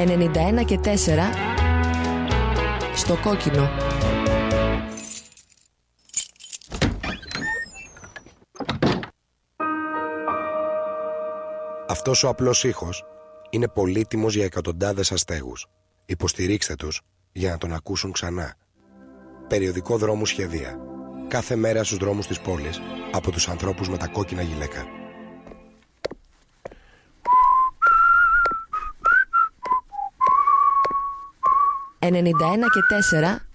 91 και 4 στο κόκκινο. Αυτός ο απλός ήχος είναι πολύτιμος για εκατοντάδες αστέγους. Υποστηρίξτε τους για να τον ακούσουν ξανά. Περιοδικό δρόμου σχεδία. Κάθε μέρα στους δρόμους της πόλης από τους ανθρώπους με τα κόκκινα γυλαίκα. «91 και 4